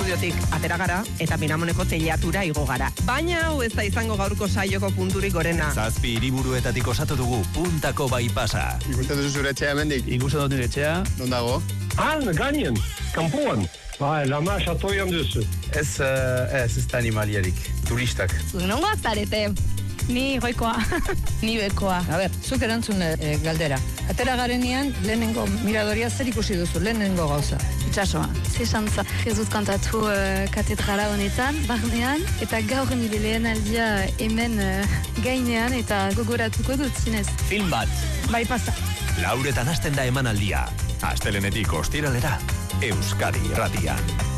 estudiotik atera gara eta Minamoneko teilatura igo gara. Baina hau ez da izango gaurko saioko punturik gorena. 7 hiriburuetatik osatu dugu puntako bypassa. Ikusten duzu zure etxea hemendik? Ikusten dut nire etxea. Non dago? Gainen, kanpoan. Lama xatoian duzu. Ez da animaliarik. Turistak. Nongoak zarete? Ni goikoa, ni bekoa. A ber, zuk erantzun galdera. Atera garenean, lehenengo miradoria zer ikusi duzu, lehenengo gauza. Itxasoa. Zesantza, Jesus kantatu katedrala honetan, barnean, eta gaur nire lehen aldia hemen gainean, eta gogoratuko dut zinez. Film bat. Bai pasa. Lauretan hasten da emanaldia. Astelenetik ostiralera, Euskadi Irratian.